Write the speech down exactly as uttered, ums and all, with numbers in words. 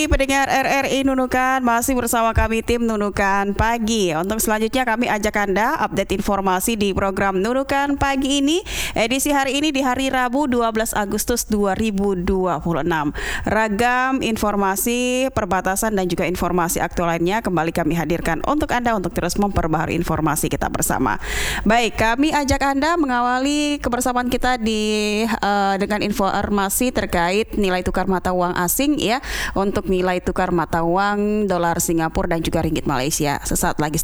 pagi pendengar R R I Nunukan, masih bersama kami tim Nunukan Pagi. Untuk selanjutnya kami ajak Anda update informasi di program Nunukan Pagi ini. Edisi hari ini di hari Rabu dua belas Agustus dua ribu dua puluh enam. Ragam informasi perbatasan dan juga informasi aktual lainnya kembali kami hadirkan untuk Anda untuk terus memperbaharui informasi kita bersama. Baik, kami ajak Anda mengawali kebersamaan kita di uh, dengan informasi terkait nilai tukar mata uang asing ya, untuk nilai tukar mata uang dolar Singapura dan juga ringgit Malaysia. Sesaat lagi